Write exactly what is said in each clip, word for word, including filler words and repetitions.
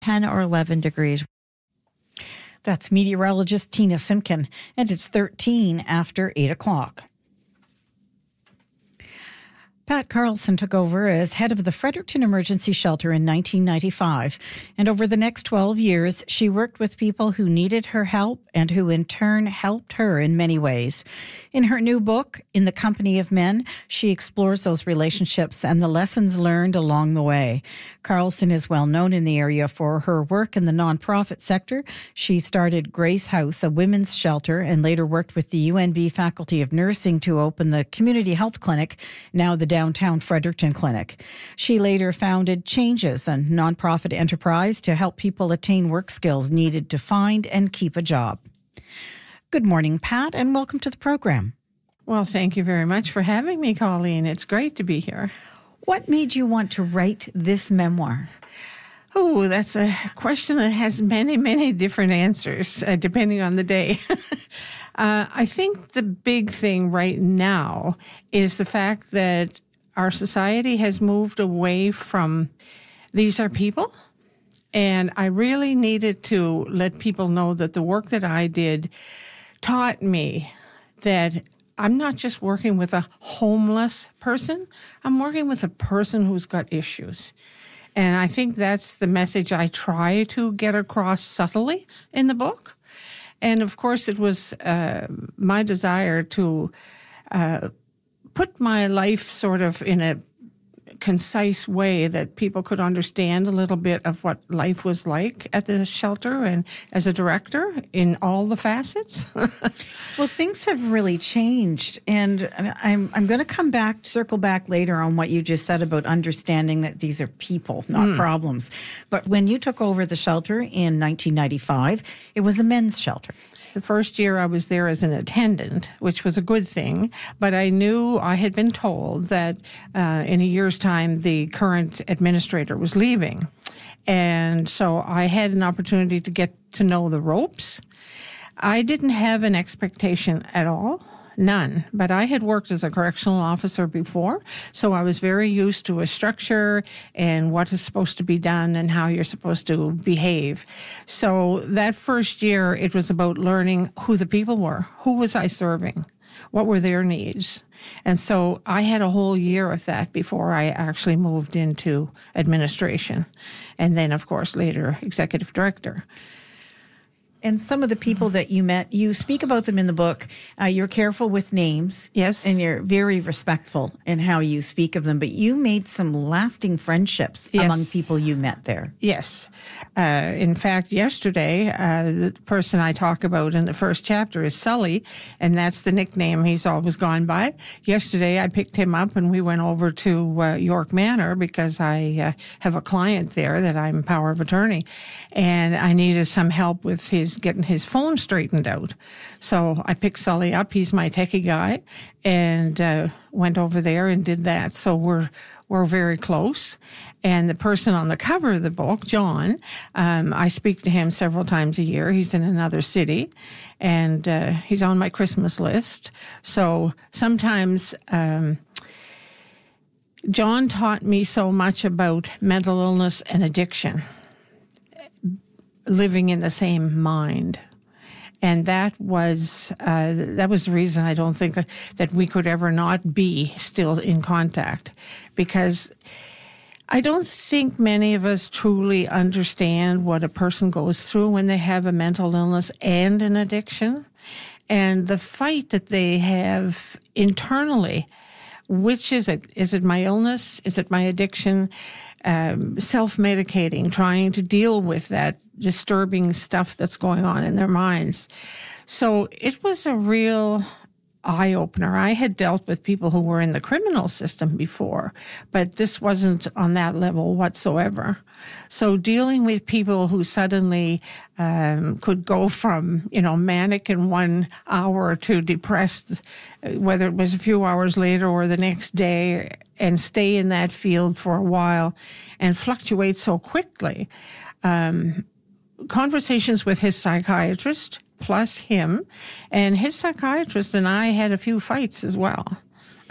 ten or eleven degrees. That's meteorologist Tina Simkin, and it's thirteen after eight o'clock. Pat Carlson took over as head of the Fredericton Emergency Shelter in nineteen ninety-five, and over the next twelve years, she worked with people who needed her help and who in turn helped her in many ways. In her new book, In the Company of Men, she explores those relationships and the lessons learned along the way. Carlson is well known in the area for her work in the nonprofit sector. She started Grace House, a women's shelter, and later worked with the U N B Faculty of Nursing to open the Community Health Clinic, now the downtown Fredericton Clinic. She later founded Changes, a nonprofit enterprise to help people attain work skills needed to find and keep a job. Good morning, Pat, and welcome to the program. Well, thank you very much for having me, Colleen. It's great to be here. What made you want to write this memoir? Oh, that's a question that has many, many different answers, uh, depending on the day. uh, I think the big thing right now is the fact that our society has moved away from these are people. And I really needed to let people know that the work that I did taught me that I'm not just working with a homeless person. I'm working with a person who's got issues. And I think that's the message I try to get across subtly in the book. And of course, it was uh, my desire to uh, put my life sort of in a concise way that people could understand a little bit of what life was like at the shelter and as a director in all the facets. Well, things have really changed, and I'm I'm going to come back, circle back later on what you just said about understanding that these are people, not mm. problems. But when you took over the shelter in nineteen ninety-five, it was a men's shelter. The first year I was there as an attendant, which was a good thing, but I knew I had been told that uh, in a year's time the current administrator was leaving. And so I had an opportunity to get to know the ropes. I didn't have an expectation at all. None. But I had worked as a correctional officer before, so I was very used to a structure and what is supposed to be done and how you're supposed to behave. So that first year, it was about learning who the people were. Who was I serving? What were their needs? And so I had a whole year of that before I actually moved into administration. And then, of course, later, executive director. And some of the people that you met, you speak about them in the book. Uh, you're careful with names. Yes. And you're very respectful in how you speak of them. But you made some lasting friendships yes. among people you met there. Yes. Uh, in fact, yesterday, uh, the person I talk about in the first chapter is Sully, and that's the nickname he's always gone by. Yesterday, I picked him up and we went over to uh, York Manor because I uh, have a client there that I'm power of attorney, and I needed some help with his getting his phone straightened out. So I picked Sully up. He's my techie guy, and uh, went over there and did that. So we're we're very close. And the person on the cover of the book, John, um, I speak to him several times a year. He's in another city, and uh, he's on my Christmas list. So sometimes um, John taught me so much about mental illness and addiction, living in the same mind. And that was uh, that was the reason I don't think that we could ever not be still in contact, because I don't think many of us truly understand what a person goes through when they have a mental illness and an addiction, and the fight that they have internally. Which is it? Is it my illness? Is it my addiction? Um, self-medicating, trying to deal with that disturbing stuff that's going on in their minds. So it was a real eye-opener. I had dealt with people who were in the criminal system before, but this wasn't on that level whatsoever. So dealing with people who suddenly um, could go from, you know, manic in one hour to depressed, whether it was a few hours later or the next day, and stay in that field for a while and fluctuate so quickly. Um, conversations with his psychiatrist, plus him, and his psychiatrist and I had a few fights as well.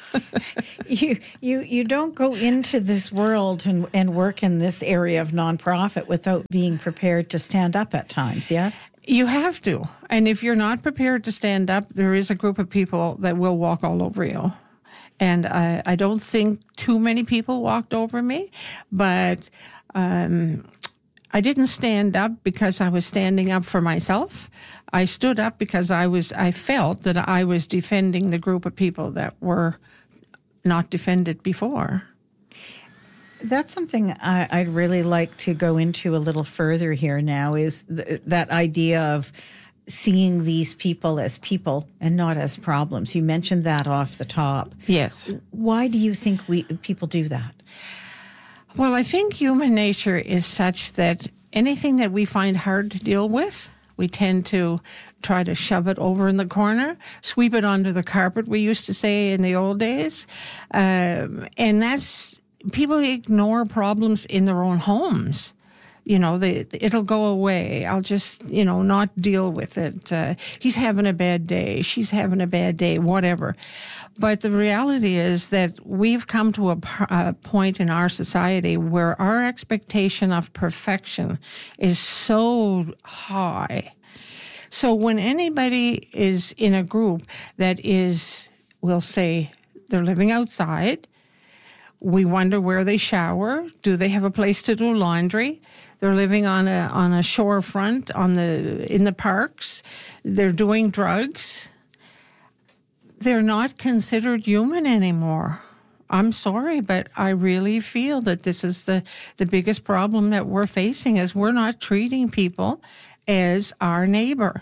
you you you don't go into this world and, and work in this area of nonprofit without being prepared to stand up at times, yes? You have to. And if you're not prepared to stand up, there is a group of people that will walk all over you. And I, I don't think too many people walked over me, but um, I didn't stand up because I was standing up for myself. I stood up because I was. I felt that I was defending the group of people that were not defended before. That's something I, I'd really like to go into a little further here now, is th- that idea of seeing these people as people and not as problems. You mentioned that off the top. Yes. Why do you think we people do that? Well, I think human nature is such that anything that we find hard to deal with, we tend to try to shove it over in the corner, sweep it under the carpet, we used to say in the old days. Um, and that's, people ignore problems in their own homes. You know, they, it'll go away. I'll just, you know, not deal with it. Uh, he's having a bad day. She's having a bad day, whatever. But the reality is that we've come to a, a point in our society where our expectation of perfection is so high. So when anybody is in a group that is, we'll say, they're living outside, we wonder where they shower. Do they have a place to do laundry? They're living on a on a shorefront on the in the parks. They're doing drugs. They're not considered human anymore. I'm sorry, but I really feel that this is the, the biggest problem that we're facing, is we're not treating people as our neighbor.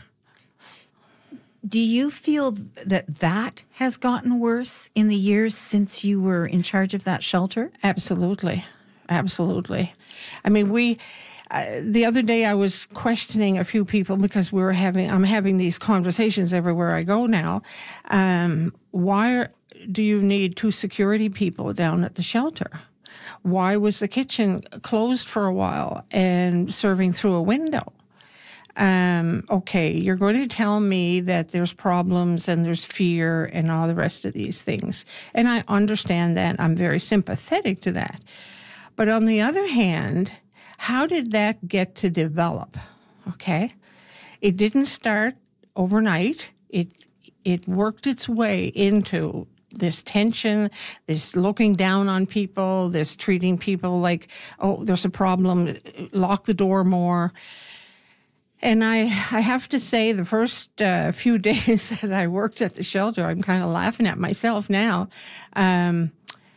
Do you feel that that has gotten worse in the years since you were in charge of that shelter? Absolutely. Absolutely. I mean, we, uh, the other day I was questioning a few people because we were having, I'm having these conversations everywhere I go now. Um, why do you need two security people down at the shelter? Why was the kitchen closed for a while and serving through a window? Um, okay, you're going to tell me that there's problems and there's fear and all the rest of these things. And I understand that. I'm very sympathetic to that. But on the other hand, how did that get to develop? Okay. It didn't start overnight. It it worked its way into this tension, this looking down on people, this treating people like, oh, there's a problem, lock the door more. And I, I have to say, the first uh, few days that I worked at the shelter, I'm kind of laughing at myself now. Um,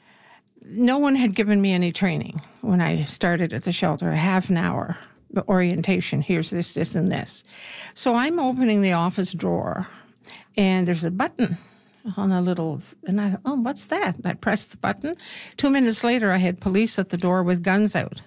no one had given me any training when I started at the shelter, a half an hour orientation. Here's this, this, and this. So I'm opening the office drawer, and there's a button on a little, and I, oh, what's that? And I pressed the button. Two minutes later, I had police at the door with guns out.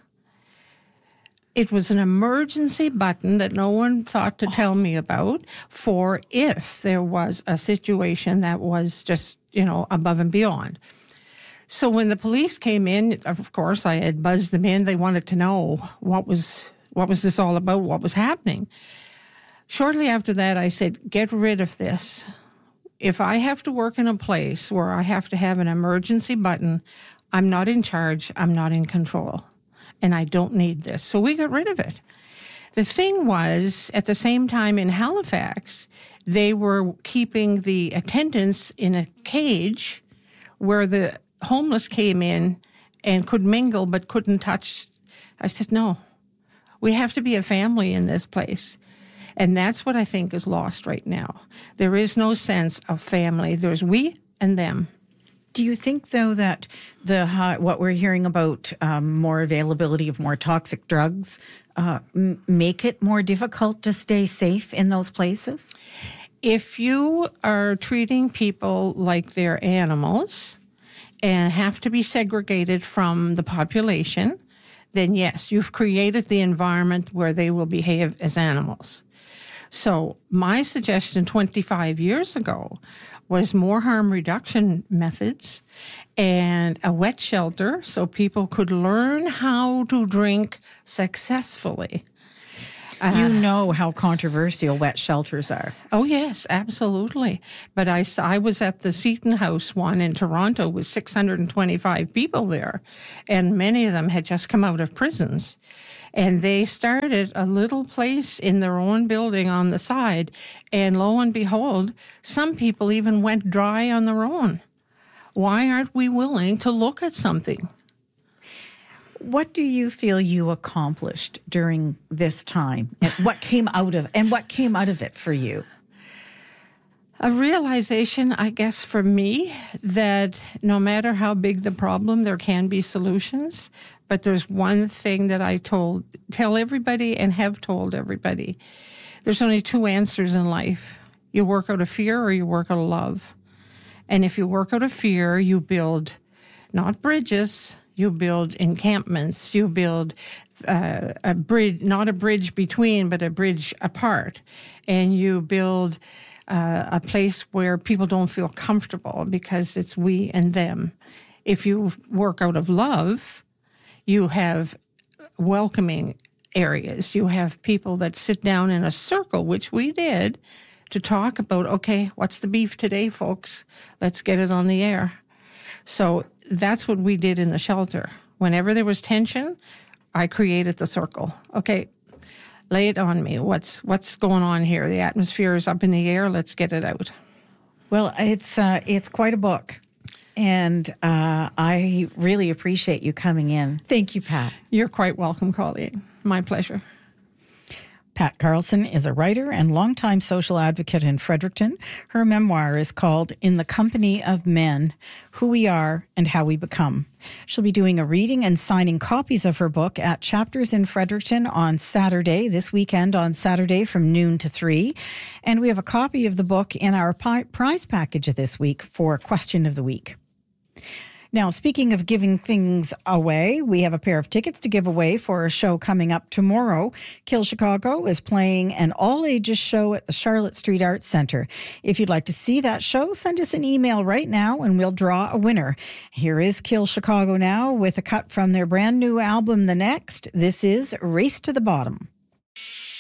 It was an emergency button that no one thought to tell me about for if there was a situation that was just, you know, above and beyond. So when the police came in, of course, I had buzzed them in. They wanted to know what was what was this all about, what was happening. Shortly after that, I said, get rid of this. If I have to work in a place where I have to have an emergency button, I'm not in charge, I'm not in control, and I don't need this. So we got rid of it. The thing was, at the same time in Halifax, they were keeping the attendants in a cage where the homeless came in and could mingle but couldn't touch. I said, no, we have to be a family in this place. And that's what I think is lost right now. There is no sense of family. There's we and them. Do you think, though, that the uh, what we're hearing about um, more availability of more toxic drugs uh, m- make it more difficult to stay safe in those places? If you are treating people like they're animals and have to be segregated from the population, then yes, you've created the environment where they will behave as animals. So my suggestion twenty-five years ago was more harm reduction methods and a wet shelter so people could learn how to drink successfully. Uh, you know how controversial wet shelters are. Oh, yes, absolutely. But I, s- I was at the Seton House one in Toronto with six hundred twenty-five people there, and many of them had just come out of prisons. And they started a little place in their own building on the side, and lo and behold, some people even went dry on their own. Why aren't we willing to look at something? What do you feel you accomplished during this time? And what came out of and what came out of it for you? A realization, I guess, for me, that no matter how big the problem, there can be solutions. But there's one thing that I told, tell everybody and have told everybody. There's only two answers in life. You work out of fear or you work out of love. And if you work out of fear, you build not bridges, you build encampments, you build uh, a bridge, not a bridge between, but a bridge apart. And you build uh, a place where people don't feel comfortable because it's we and them. If you work out of love, you have welcoming areas. You have people that sit down in a circle, which we did, to talk about, okay, what's the beef today, folks? Let's get it on the air. So that's what we did in the shelter. Whenever there was tension, I created the circle. Okay, lay it on me. What's what's going on here? The atmosphere is up in the air. Let's get it out. Well, it's uh, it's quite a book. And uh, I really appreciate you coming in. Thank you, Pat. You're quite welcome, Colleen. My pleasure. Pat Carlson is a writer and longtime social advocate in Fredericton. Her memoir is called In the Company of Men, Who We Are and How We Become. She'll be doing a reading and signing copies of her book at Chapters in Fredericton on Saturday, this weekend on Saturday from noon to three. And we have a copy of the book in our pi- prize package of this week for Question of the Week. Now, speaking of giving things away, we have a pair of tickets to give away for a show coming up tomorrow. Kill Chicago is playing an all-ages show at the Charlotte Street Arts Center. If you'd like to see that show, send us an email right now and we'll draw a winner. Here is Kill Chicago now with a cut from their brand new album, The Next. This is Race to the Bottom.